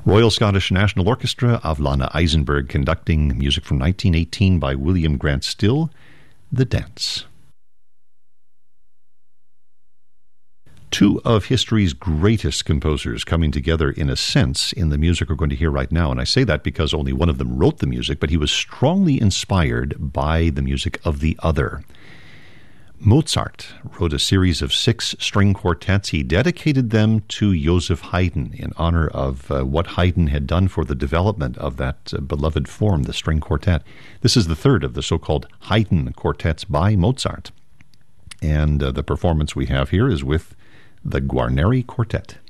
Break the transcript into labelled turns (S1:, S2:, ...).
S1: Royal Scottish National Orchestra of Lana Eisenberg conducting music from 1918 by William Grant Still, The Dance. Two of history's greatest composers coming together in a sense in the music we're going to hear right now. And I say that because only one of them wrote the music, but he was strongly inspired by the music of the other. Mozart wrote a series of 6 string quartets. He dedicated them to Joseph Haydn in honor of what Haydn had done for the development of that beloved form, the string quartet. This is the third of the so-called Haydn quartets by Mozart. And the performance we have here is with the Guarneri Quartet.